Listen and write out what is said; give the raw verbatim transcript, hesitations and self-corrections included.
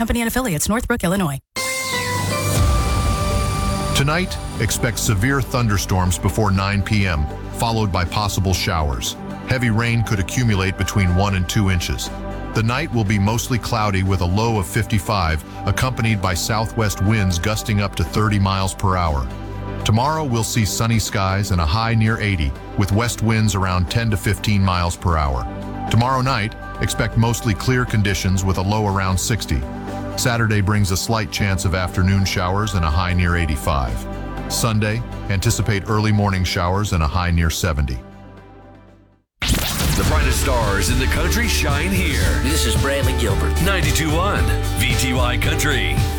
Company and affiliates, Northbrook, Illinois. Tonight, expect severe thunderstorms before nine p.m., followed by possible showers. Heavy rain could accumulate between one and two inches. The night will be mostly cloudy with a low of fifty-five, accompanied by southwest winds gusting up to thirty miles per hour. Tomorrow we'll see sunny skies and a high near eighty, with west winds around ten to fifteen miles per hour. Tomorrow night, expect mostly clear conditions with a low around sixty. Saturday brings a slight chance of afternoon showers and a high near eighty-five. Sunday, anticipate early morning showers and a high near seventy. The brightest stars in the country shine here. This is Bradley Gilbert. ninety-two point one V T Y Country.